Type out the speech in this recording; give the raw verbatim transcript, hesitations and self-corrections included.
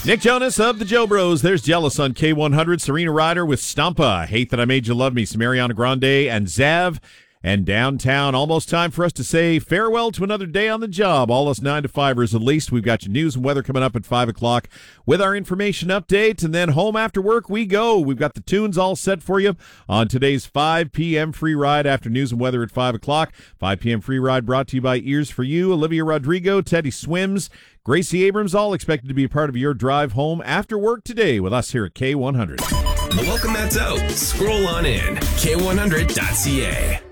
Nick Jonas of the Joe Bros. There's Jealous on K one hundred. Serena Ryder with Stampa. Hate That I Made You Love Me. Some Ariana Grande and Zav. And downtown, almost time for us to say farewell to another day on the job. All us nine to fivers at least. We've got your news and weather coming up at five o'clock with our information update. And then home after work we go. We've got the tunes all set for you on today's five p.m. free ride after news and weather at five o'clock. five p.m. free ride brought to you by Ears for You, Olivia Rodrigo, Teddy Swims, Gracie Abrams, all expected to be a part of your drive home after work today with us here at K one hundred. The Welcome That's Out. Scroll on in. K one hundred dot c a.